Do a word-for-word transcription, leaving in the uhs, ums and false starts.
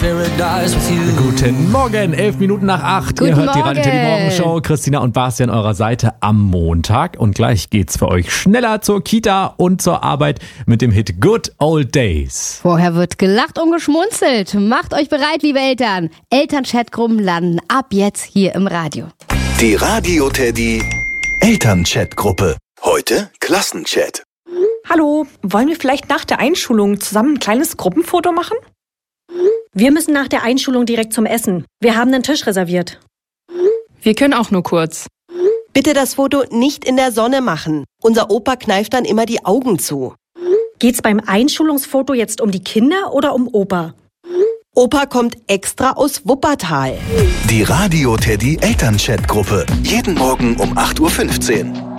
Guten Morgen, elf Minuten nach acht. Guten Ihr hört die Morgen. Radio Teddy Morgenshow. Christina und Basti an eurer Seite am Montag. Und gleich geht's für euch schneller zur Kita und zur Arbeit mit dem Hit Good Old Days. Vorher wird gelacht und geschmunzelt. Macht euch bereit, liebe Eltern. Elternchatgruppen landen ab jetzt hier im Radio. Die Radio Teddy Elternchatgruppe. Heute Klassenchat. Hallo, wollen wir vielleicht nach der Einschulung zusammen ein kleines Gruppenfoto machen? Wir müssen nach der Einschulung direkt zum Essen. Wir haben einen Tisch reserviert. Wir können auch nur kurz. Bitte das Foto nicht in der Sonne machen. Unser Opa kneift dann immer die Augen zu. Geht's beim Einschulungsfoto jetzt um die Kinder oder um Opa? Opa kommt extra aus Wuppertal. Die Radio Teddy Elternchatgruppe. Jeden Morgen um acht Uhr fünfzehn.